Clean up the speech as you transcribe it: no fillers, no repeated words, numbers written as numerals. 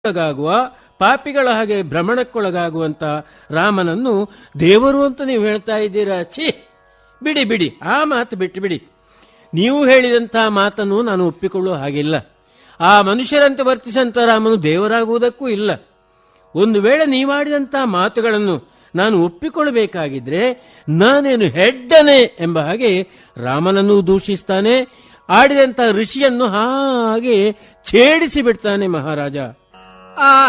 ಒಳಗಾಗುವ ಪಾಪಿಗಳ ಹಾಗೆ ಭ್ರಮಣಕ್ಕೊಳಗಾಗುವಂತ ರಾಮನನ್ನು ದೇವರು ಅಂತ ನೀವು ಹೇಳ್ತಾ ಇದ್ದೀರಾ? ಛೀ, ಬಿಡಿ ಬಿಡಿ, ಆ ಮಾತು ಬಿಟ್ಟು ಬಿಡಿ. ನೀವು ಹೇಳಿದಂಥ ಮಾತನ್ನು ನಾನು ಒಪ್ಪಿಕೊಳ್ಳುವ ಹಾಗಿಲ್ಲ. ಆ ಮನುಷ್ಯರಂತೆ ವರ್ತಿಸಂತ ರಾಮನು ದೇವರಾಗುವುದಕ್ಕೂ ಇಲ್ಲ. ಒಂದು ವೇಳೆ ನೀವಾಡಿದಂಥ ಮಾತುಗಳನ್ನು ನಾನು ಒಪ್ಪಿಕೊಳ್ಳಬೇಕಾಗಿದ್ರೆ ನಾನೇನು ಹೆಡ್ಡನೆ ಎಂಬ ಹಾಗೆ ರಾಮನನ್ನು ದೂಷಿಸ್ತಾನೆ, ಆಡಿದಂಥ ಋಷಿಯನ್ನು ಹಾಗೆ ಛೇಡಿಸಿ ಬಿಡ್ತಾನೆ ಮಹಾರಾಜ. ಆ